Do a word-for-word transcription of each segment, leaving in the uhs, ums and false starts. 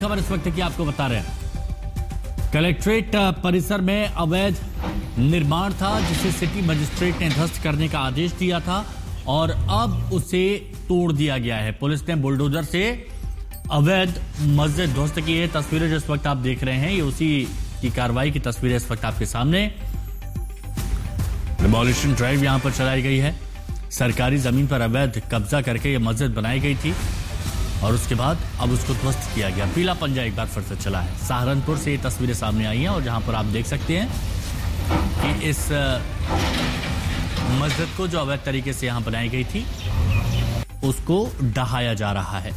खबर इस वक्त की आपको बता रहे हैं। कलेक्ट्रेट परिसर में अवैध निर्माण था जिसे सिटी मजिस्ट्रेट ने ध्वस्त करने का आदेश दिया था और अब उसे तोड़ दिया गया है। पुलिस ने बुलडोजर से अवैध मस्जिद ध्वस्त की है। तस्वीरें जो इस वक्त आप देख रहे हैं ये उसी की कार्रवाई की तस्वीरें इस वक्त आपके सामने। डिमोलिशन ड्राइव यहां पर चलाई गई है। सरकारी जमीन पर अवैध कब्जा करके यह मस्जिद बनाई गई थी और उसके बाद अब उसको ध्वस्त किया गया। पीला पंजा एक बार फिर से चला है। सहारनपुर से ये तस्वीरें सामने आई हैं और जहां पर आप देख सकते हैं कि इस मस्जिद को जो अवैध तरीके से यहां बनाई गई थी उसको ढहाया जा रहा है।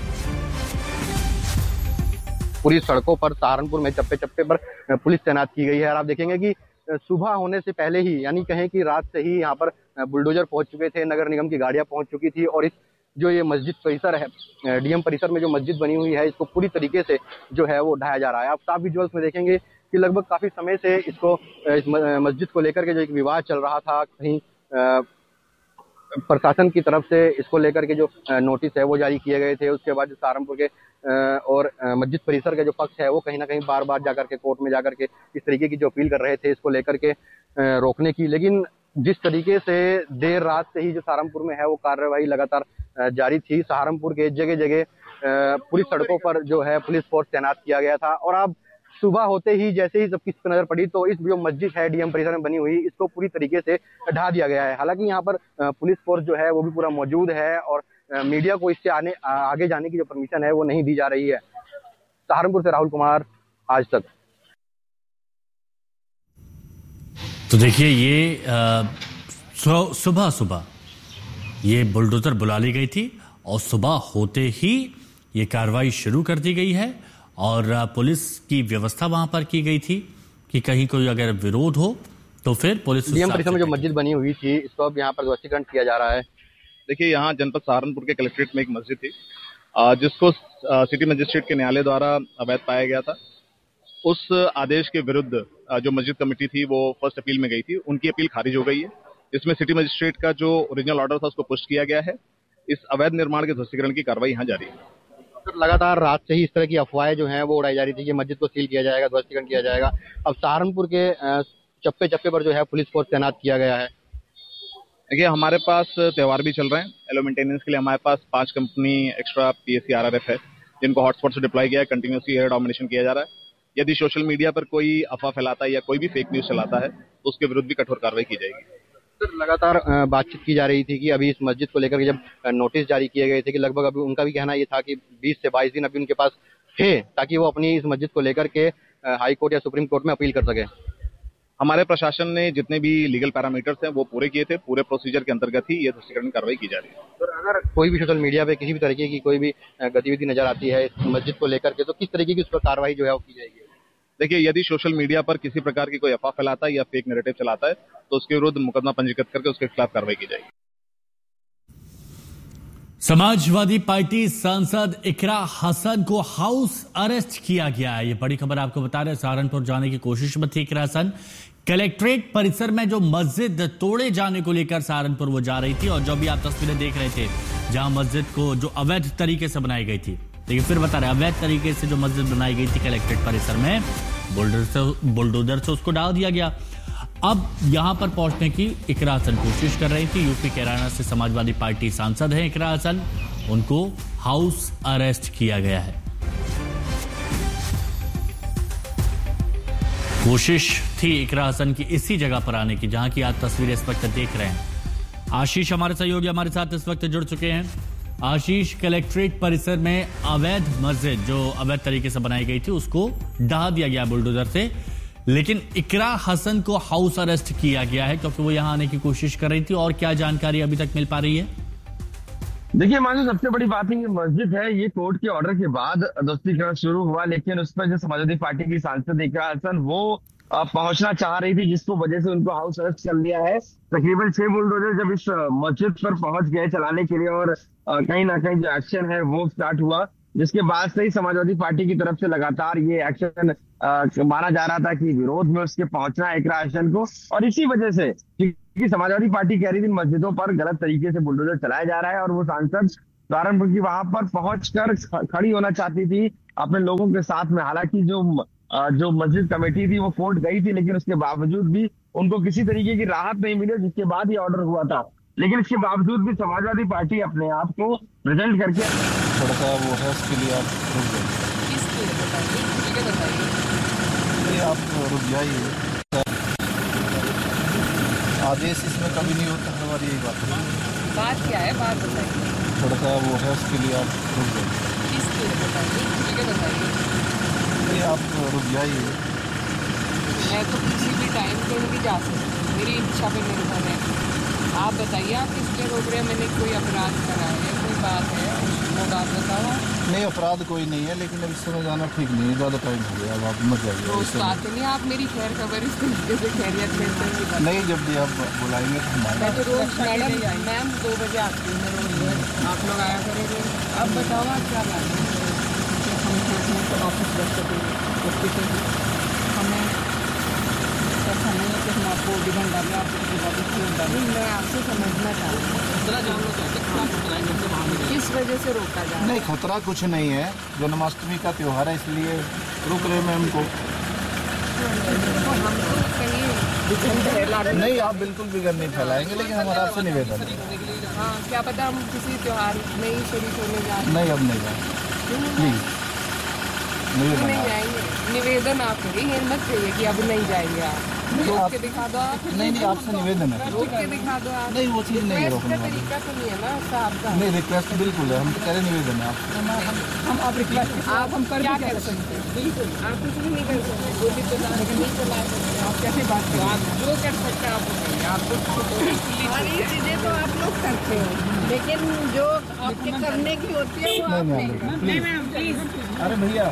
पूरी सड़कों पर सहारनपुर में चप्पे चप्पे पर पुलिस तैनात की गई है और आप देखेंगे कि सुबह होने से पहले ही यानी कहें कि रात से ही यहाँ पर बुलडोजर पहुंच चुके थे, नगर निगम की गाड़ियां पहुंच चुकी थी और इस जो ये मस्जिद परिसर है, डीएम परिसर में जो मस्जिद बनी हुई है, इसको पूरी तरीके से जो है वो ढाया जा रहा है। आप साफ विजुअल्स में देखेंगे कि लगभग काफी समय से इसको इस मस्जिद को लेकर के जो एक विवाद चल रहा था, कहीं प्रशासन की तरफ से इसको लेकर के जो नोटिस है वो जारी किए गए थे। उसके बाद सहारनपुर के और मस्जिद परिसर का जो पक्ष है वो कहीं ना कहीं बार बार जाकर के कोर्ट में जाकर के इस तरीके की जो अपील कर रहे थे इसको लेकर के रोकने की, लेकिन जिस तरीके से देर रात से ही जो सहारनपुर में है वो कार्रवाई लगातार जारी थी। सहारनपुर के जगह जगह पूरी सड़कों पर जो है पुलिस फोर्स तैनात किया गया था और अब सुबह होते ही जैसे ही सबकी नजर पड़ी तो इस जो मस्जिद है डीएम परिसर में बनी हुई इसको पूरी तरीके से ढा दिया गया है। हालांकि यहाँ पर पुलिस फोर्स जो है वो भी पूरा मौजूद है और मीडिया को इससे आने आगे जाने की जो परमिशन है वो नहीं दी जा रही है। सहारनपुर से राहुल कुमार, आज तक। तो देखिए ये सुबह सुबह ये बुलडोजर बुला ली गई थी और सुबह होते ही ये कार्रवाई शुरू कर दी गई है और पुलिस की व्यवस्था वहां पर की गई थी कि कहीं कोई अगर विरोध हो तो फिर पुलिस। डीएम परिसर में जो मस्जिद बनी हुई थी इसको अब यहाँ पर ध्वस्तीकरण किया जा रहा है। देखिए यहाँ जनपद सहारनपुर के कलेक्ट्रेट में एक मस्जिद थी जिसको सिटी मजिस्ट्रेट के न्यायालय द्वारा अवैध पाया गया था। उस आदेश के विरुद्ध जो मस्जिद कमेटी थी वो फर्स्ट अपील में गई थी, उनकी अपील खारिज हो गई है। इसमें सिटी मजिस्ट्रेट का जो ओरिजिनल ऑर्डर था उसको पुष्ट किया गया है। इस अवैध निर्माण के ध्वस्तीकरण की कार्रवाई यहाँ जारी है। लगातार रात से ही इस तरह की अफवाहें जो हैं वो उड़ाई जा रही थी कि मस्जिद को सील किया जाएगा, ध्वस्तीकरण किया जाएगा। अब सहारनपुर के चप्पे चप्पे पर जो है पुलिस फोर्स तैनात किया गया है। देखिए हमारे पास त्यौहार भी चल रहे हैं। एलो मेंटेनेंस के लिए हमारे पास पांच कंपनी एक्स्ट्रा पीएससी आरआरएफ है जिनको हॉटस्पॉट से डिप्लॉय किया है। कंटिन्यूसली एयर डोमिनेशन किया जा रहा है। यदि सोशल मीडिया पर कोई अफवाह फैलाता है या कोई भी फेक न्यूज चलाता है तो उसके विरुद्ध भी कठोर कार्रवाई की जाएगी। सर लगातार बातचीत की जा रही थी कि अभी इस मस्जिद को लेकर के जब नोटिस जारी किए गए थे कि लगभग अभी उनका भी कहना ये था कि बीस से बाईस दिन अभी उनके पास थे ताकि वो अपनी इस मस्जिद को लेकर के हाई कोर्ट या सुप्रीम कोर्ट में अपील कर सके। हमारे प्रशासन ने जितने भी लीगल पैरामीटर्स हैं वो पूरे किए थे। पूरे प्रोसीजर के अंतर्गत ही ये ध्वस्तीकरण कार्रवाई की जा रही है। सर अगर कोई भी सोशल मीडिया पे किसी भी तरीके की कोई भी गतिविधि नजर आती है इस मस्जिद को लेकर के तो किस तरीके की उस पर कार्रवाई जो है वो की जाएगी? देखिए यदि सोशल मीडिया पर किसी प्रकार की कोई अफवाह फैलाता है या फेक नैरेटिव चलाता है तो उसके विरुद्ध मुकदमा पंजीकृत करके उसके खिलाफ कार्रवाई की जाएगी। समाजवादी पार्टी सांसद इकरा हसन को हाउस अरेस्ट किया गया है। ये बड़ी खबर आपको बता रहे हैं। सहारनपुर जाने की कोशिश में थी इकरा हसन। कलेक्ट्रेट परिसर में जो मस्जिद तोड़े जाने को लेकर सहारनपुर वो जा रही थी और जो भी आप तस्वीरें देख रहे थे जहां मस्जिद को जो अवैध तरीके से बनाई गई थी, लेकिन फिर बता रहे अवैध तरीके से जो मस्जिद बनाई गई थी कलेक्ट्रेट परिसर में बुलडोजर से बुलडोजर से उसको डाल दिया गया। अब यहां पर पहुंचने की इकरा हसन कोशिश कर रही थी। यूपी कैराना से समाजवादी पार्टी सांसद है इकरा हसन, उनको हाउस अरेस्ट किया गया है। कोशिश थी इकरा हसन की इसी जगह पर आने की जहां की आप तस्वीरें इस वक्त देख रहे हैं। आशीष हमारे सहयोगी हमारे साथ इस वक्त जुड़ चुके हैं। आशीष, कलेक्ट्रेट परिसर में अवैध मस्जिद जो अवैध तरीके से बनाई गई थी उसको ढहा दिया गया बुलडोजर से, लेकिन इकरा हसन को हाउस अरेस्ट किया गया है क्योंकि वो यहां आने की कोशिश कर रही थी। और क्या जानकारी अभी तक मिल पा रही है? देखिए मानो सबसे बड़ी बात है ये मस्जिद है, ये कोर्ट के ऑर्डर के बाद ध्वस्तीकरण शुरू हुआ, लेकिन उस पर जो समाजवादी पार्टी की सांसद इकरा हसन वो पहुंचना चाह रही थी जिसको वजह से उनको हाउस अरेस्ट कर लिया है। तकरीबन छह बुलडोजर जब इस मस्जिद पर पहुंच गए चलाने के लिए और कहीं ना कहीं जो एक्शन है वो स्टार्ट हुआ, जिसके बाद से ही समाजवादी पार्टी की तरफ से लगातार ये एक्शन माना जा रहा था कि विरोध में उसके पहुंचना है इकरा हसन को। और इसी वजह से क्योंकि समाजवादी पार्टी कह रही थी मस्जिदों पर गलत तरीके से बुलडोजर चलाया जा रहा है और वो सांसद सहारनपुर की वहां पर पहुंचकर खड़ी होना चाहती थी अपने लोगों के साथ में। हालांकि जो जो मस्जिद कमेटी थी वो कोर्ट गई थी, लेकिन उसके बावजूद भी उनको किसी तरीके की राहत नहीं मिली, जिसके बाद ये ऑर्डर हुआ था। लेकिन इसके बावजूद भी समाजवादी पार्टी अपने आप को प्रेजेंट करके थोड़ा सा वो है, उसके लिए आप रुक जाइए, आप रुक जाइए। आदेश इसमें कभी नहीं होता, हमारी यही बात है। बात क्या है, बात बताइए। थोड़ा सा वो है, उसके लिए आप रुक जाइए, किसके लिए बताइए, मुझे बताइए। आप रुक जाइए। मैं तो किसी भी टाइम कहीं भी जा सकती हूँ, मेरी इच्छा पे निर्भर है। आप बताइए, आप किस लिए रोक रहे हैं? मैंने कोई अपराध करा है, कोई बात है, वो बात बताओ। नहीं, अपराध कोई नहीं है, लेकिन अब इस समय जाना ठीक नहीं है, ज़्यादा टाइम हो गया, अब आप मत जाइए। रोज तो आते नहीं आप मेरी खैर खबर इस तरीके से खैरियत लेते हैं। नहीं, जब भी आप बुलाएंगे तो हम आएंगे। मैं तो रोज मैडम मैम दो बजे आती हूँ, रोज आप लोग आया करेंगे। अब बताओ आप क्या बात है? हम ऑफिस रख सकेंगे, हमें ऐसा नहीं है कि हम आपको डिमांड डालें, आपको नहीं। मैं आपसे समझना चाहती हूँ किस वजह से रोका जा रहा है? नहीं, खतरा कुछ नहीं है, जन्माष्टमी का त्यौहार है, इसलिए रुक रहे मैम को। हम तो कहीं नहीं, आप बिल्कुल बिगड़ नहीं फैलाएंगे, लेकिन हमारा आपसे निवेदन है। हाँ, क्या पता हम किसी त्योहार में ही शरीक होने जा रहे हैं। नहीं, अब नहीं जाएंगे, प्लीज नहीं जाएंगे। निवेदन आप करिए, ये मत कहिए कि अब नहीं जाएंगे। आप रोक के दिखा दो। आप नहीं नहीं, आपसे निवेदन है, रोक के दिखा दो। आप नहीं, वो चीज़ नहीं है, रोकने वाली तरीका तो नहीं है ना साहब का। नहीं, रिक्वेस्ट बिल्कुल है, हम तो कह रहे निवेदन है। आप हम आप रिक्वेस्ट आप हम कर क्या कर सकते हैं? बिल्कुल आप कुछ भी नहीं कर सकते, गोली तो नहीं चला सकते। आप कैसे बात करें? आप जो कर सकते हैं आप बताइए। आप सारी चीज़ें तो आप लोग करते हो, लेकिन जो आपके करने की होती है वो आप नहीं करते। नहीं मैम प्लीज। अरे भैया,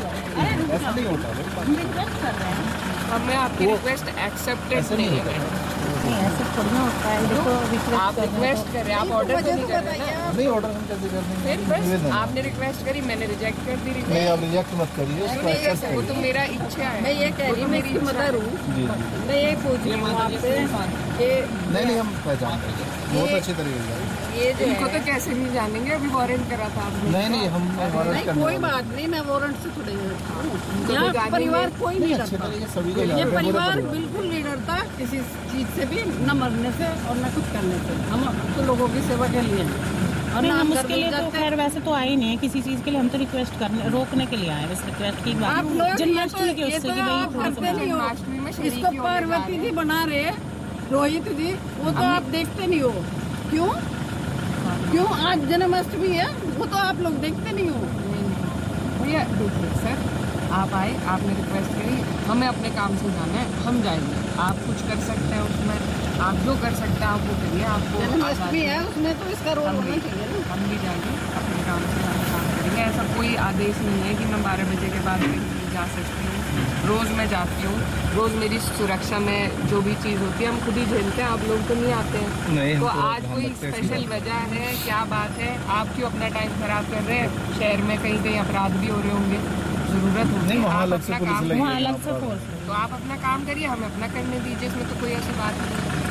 ऐसा नहीं होता, रिक्वेस्ट कर रहे हैं हमें, आपकी रिक्वेस्ट एक्सेप्टेड नहीं है। नहीं ऐसे थोड़ी ना होता है। देखो रिक्वेस्ट आप रिक्वेस्ट कर रहे हैं, आप ऑर्डर तो नहीं कर रहे हैं। नहीं, ऑर्डर हम कैसे कर देंगे? फिर बस आपने रिक्वेस्ट करी, मैंने रिजेक्ट कर दी रिक्वेस्ट। नहीं, आप रिजेक्ट मत करिए, उसको एक्सेप्ट वो करिए। तो मेरा इच्छा है। मैं ये कह रही हूँ, मैं इसकी मदर हूँ। जी जी, मैं ये पूछ रही हूँ आपसे कि नहीं नहीं, हम पहचानते हैं बहुत अच्छे तरीके से। ये जो इनको है तो कैसे नहीं जानेंगे, अभी वारंट करा था आपने। नहीं नहीं, हम नहीं, कोई बात नहीं, मैं वारंट से थोड़ी यहाँ परिवार कोई नहीं डरता। सभी को ये परिवार बिल्कुल नहीं डरता किसी चीज से भी, न मरने से और न कुछ करने से। हम तो लोगों की सेवा के लिए और नहीं, हम उसके लिए तो खैर वैसे तो आए नहीं है किसी चीज के लिए, हम तो रिक्वेस्ट करने रोकने के लिए आए। बस रिक्वेस्ट की बात जन्माष्टमी की, उससे कि भाई करते नहीं हो। इसको पार्वती जी बना रहे, रोहित जी, वो तो आप देखते नहीं हो। क्यों क्यों आज जन्माष्टमी है, वो तो आप लोग देखते नहीं हो। भैया देखिए सर, आप आए, आपने रिक्वेस्ट करी, हमें अपने काम से जाना है, हम जाएंगे। आप कुछ कर सकते हैं उसमें, आप जो कर सकते हैं आप वो करिए। आपको जन्माष्टमी है उसमें तो इसका रोल होना चाहिए ना। हम भी जाएंगे अपने काम से, हम काम करेंगे। ऐसा कोई आदेश नहीं है कि मैं बारह बजे के बाद कहीं जा सकती हूँ। रोज़ मैं जाती हूँ, रोज़ मेरी सुरक्षा में जो भी चीज़ होती है हम खुद ही झेलते हैं, आप लोग तो नहीं आते हैं। नहीं, तो तो आज कोई स्पेशल वजह है, क्या बात है? आप क्यों अपना टाइम खराब कर रहे हैं? शहर में कहीं कहीं अपराध भी हो रहे होंगे, जरूरत होगी। नहीं, वहाँ आप अलग से अपना पुलिस काम, लगी वहाँ है, अलग से फोर्स है। तो आप अपना काम करिए, हमें अपना करने दीजिए, इसमें तो कोई ऐसी बात नहीं है।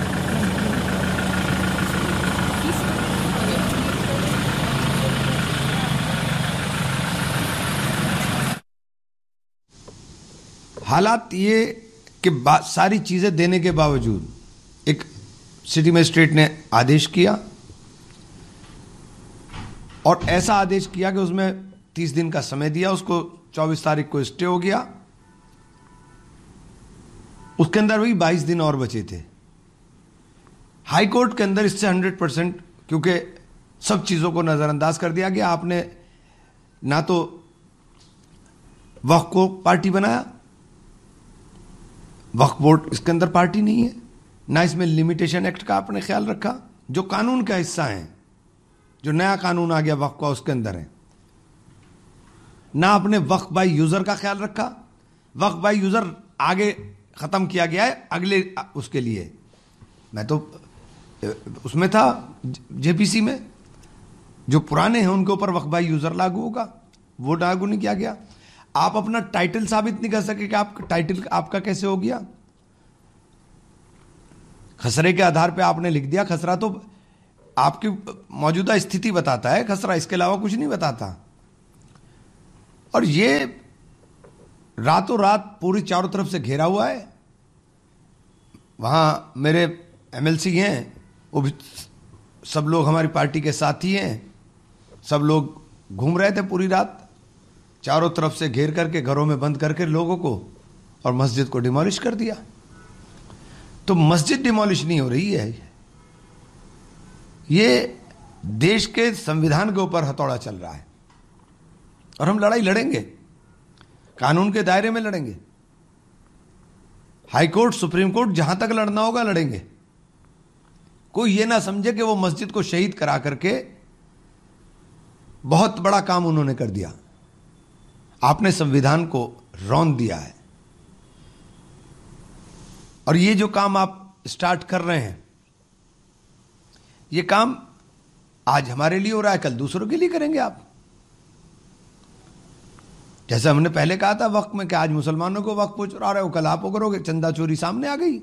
हालात ये कि सारी चीजें देने के बावजूद एक सिटी मजिस्ट्रेट ने आदेश किया और ऐसा आदेश किया कि उसमें तीस दिन का समय दिया, उसको चौबीस तारीख को स्टे हो गया, उसके अंदर भी बाईस दिन और बचे थे। हाई कोर्ट के अंदर इससे हंड्रेड परसेंट, क्योंकि सब चीजों को नजरअंदाज कर दिया गया। आपने ना तो वक्फ को पार्टी बनाया, वक्फ बोर्ड इसके अंदर पार्टी नहीं है, ना इसमें लिमिटेशन एक्ट का आपने ख्याल रखा जो कानून का हिस्सा है, जो नया कानून आ गया वक्फ का उसके अंदर है, ना आपने वक्फ बाय यूजर का ख्याल रखा। वक्फ बाय यूजर आगे खत्म किया गया है अगले उसके लिए। मैं तो उसमें था जेपीसी में, जो पुराने हैं उनके ऊपर वक्फ बाय यूजर लागू होगा, वो लागू नहीं किया गया। आप अपना टाइटल साबित नहीं कर सके कि आप टाइटल आपका कैसे हो गया। खसरे के आधार पे आपने लिख दिया। खसरा तो आपकी मौजूदा स्थिति बताता है, खसरा इसके अलावा कुछ नहीं बताता। और ये रातों रात पूरी चारों तरफ से घेरा हुआ है। वहां मेरे एमएलसी हैं, वो भी सब लोग हमारी पार्टी के साथी हैं। सब लोग घूम रहे थे पूरी रात, चारों तरफ से घेर करके, घरों में बंद करके लोगों को, और मस्जिद को डिमोलिश कर दिया। तो मस्जिद डिमोलिश नहीं हो रही है, ये देश के संविधान के ऊपर हथौड़ा चल रहा है। और हम लड़ाई लड़ेंगे, कानून के दायरे में लड़ेंगे। हाई कोर्ट, सुप्रीम कोर्ट, जहां तक लड़ना होगा लड़ेंगे। कोई ये ना समझे कि वो मस्जिद को शहीद करा करके बहुत बड़ा काम उन्होंने कर दिया। आपने संविधान को रौंद दिया है। और ये जो काम आप स्टार्ट कर रहे हैं, ये काम आज हमारे लिए हो रहा है, कल दूसरों के लिए करेंगे आप। जैसे हमने पहले कहा था वक्त में कि आज मुसलमानों को वक्त पहुंच रहा है, कल आप करोगे। चंदा चोरी सामने आ गई।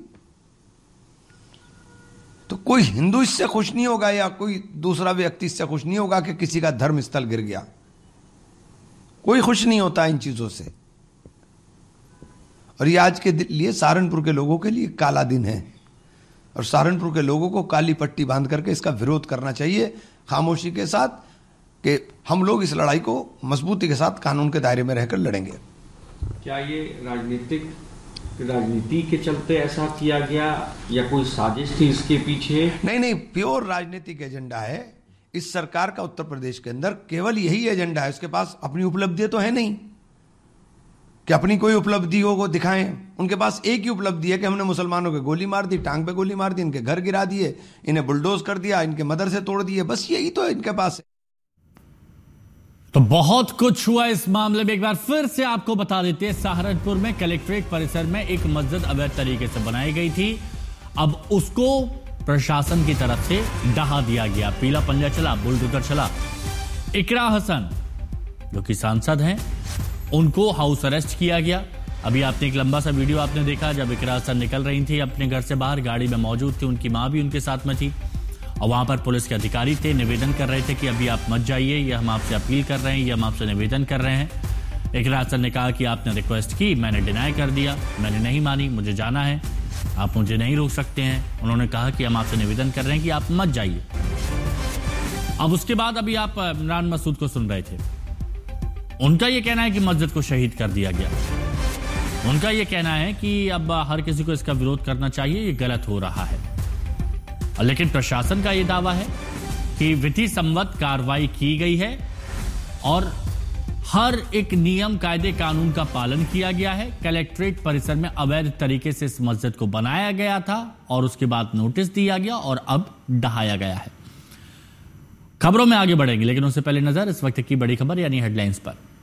तो कोई हिंदू इससे खुश नहीं होगा या कोई दूसरा व्यक्ति इससे खुश नहीं होगा कि किसी का धर्म स्थल गिर गया। कोई खुश नहीं होता इन चीजों से। और ये आज के लिए सहारनपुर के लोगों के लिए काला दिन है। और सहारनपुर के लोगों को काली पट्टी बांध करके इसका विरोध करना चाहिए खामोशी के साथ, कि हम लोग इस लड़ाई को मजबूती के साथ कानून के दायरे में रहकर लड़ेंगे। क्या ये राजनीतिक राजनीति के चलते ऐसा किया गया या कोई साजिश थी इसके पीछे? नहीं नहीं, प्योर राजनीतिक एजेंडा है इस सरकार का। उत्तर प्रदेश के अंदर केवल यही एजेंडा है। उसके पास अपनी उपलब्धियां तो है नहीं कि अपनी कोई उपलब्धि हो वो दिखाएं। उनके पास एक ही उपलब्धि है कि हमने मुसलमानों के गोली मार दी, टांग पे गोली मार दी, इनके घर गिरा दिए, इन्हें बुलडोज कर दिया, इनके मदरसे तोड़ दिए। बस यही तो इनके पास है। तो बहुत कुछ हुआ इस मामले में। एक बार फिर से आपको बता देते हैं, सहारनपुर में कलेक्ट्रेट परिसर में एक मस्जिद अवैध तरीके से बनाई गई थी। अब उसको प्रशासन की तरफ से ढहा दिया गया। पीला पंजा चला, बुलडोजर चला। इकरा हसन जो कि सांसद हैं, उनको हाउस अरेस्ट किया गया। अभी आपने एक लंबा सा वीडियो आपने देखा जब इकरा हसन निकल रही थी अपने घर से बाहर, गाड़ी में मौजूद थी, उनकी मां भी उनके साथ में थी और वहां पर पुलिस के अधिकारी थे, निवेदन कर रहे थे कि अभी आप मत जाइए, ये हम आपसे अपील कर रहे हैं, ये हम आपसे निवेदन कर रहे हैं। इकरा हसन ने कहा कि आपने रिक्वेस्ट की, मैंने डिनाई कर दिया, मैंने नहीं मानी, मुझे जाना है, आप मुझे नहीं रोक सकते हैं। उन्होंने कहा कि हम आपसे निवेदन कर रहे हैं कि आप मत जाइए। अब उसके बाद अभी आप इमरान मसूद को सुन रहे थे। उनका यह कहना है कि मस्जिद को शहीद कर दिया गया। उनका यह कहना है कि अब हर किसी को इसका विरोध करना चाहिए, ये गलत हो रहा है। लेकिन प्रशासन का यह दावा है कि विधि सम्मत कार्रवाई की गई है और हर एक नियम, कायदे, कानून का पालन किया गया है। कलेक्ट्रेट परिसर में अवैध तरीके से इस मस्जिद को बनाया गया था और उसके बाद नोटिस दिया गया और अब ढहाया गया है। खबरों में आगे बढ़ेंगे, लेकिन उससे पहले नजर इस वक्त की बड़ी खबर यानी हेडलाइंस पर।